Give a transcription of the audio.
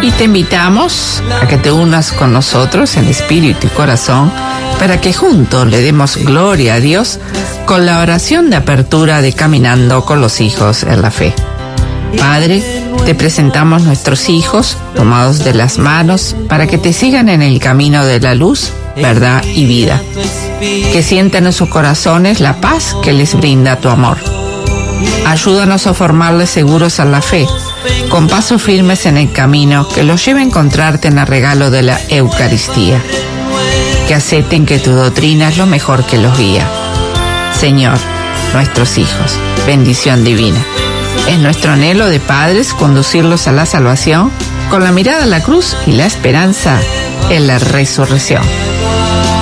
Y te invitamos a que te unas con nosotros en espíritu y corazón para que juntos le demos gloria a Dios con la oración de apertura de Caminando con los Hijos en la Fe. Padre, te presentamos nuestros hijos tomados de las manos para que te sigan en el camino de la luz, verdad y vida. Que sientan en sus corazones la paz que les brinda tu amor. Ayúdanos a formarles seguros en la fe, con pasos firmes en el camino que los lleve a encontrarte en el regalo de la Eucaristía. Que acepten que tu doctrina es lo mejor que los guía. Señor, nuestros hijos, bendición divina. Es nuestro anhelo de padres conducirlos a la salvación con la mirada a la cruz y la esperanza en la resurrección.